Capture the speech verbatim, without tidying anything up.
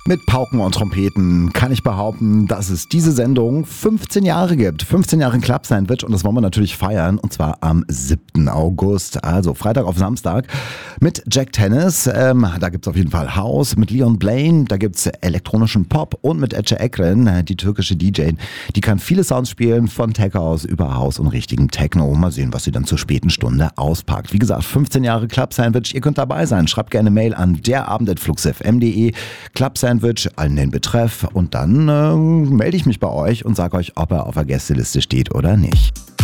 Mit Pauken und Trompeten kann ich behaupten, dass es diese Sendung fünfzehn Jahre gibt. fünfzehn Jahre Club Sandwich und das wollen wir natürlich feiern und zwar am siebten August, also Freitag auf Samstag mit Jack Tennis. Ähm, da gibt's auf jeden Fall House, mit Leon Blaine, da gibt's elektronischen Pop und mit Ece Ekren, die türkische D J. Die kann viele Sounds spielen, von Tech House über House und richtigen Techno. Mal sehen, was sie dann zur späten Stunde auspackt. Wie gesagt, fünfzehn Jahre Club Sandwich, ihr könnt dabei sein. Schreibt gerne Mail an derabend at fluxfm punkt de, Club Sandwich an den Betreff und dann äh, melde ich mich bei euch und sage euch, ob er auf der Gästeliste steht oder nicht.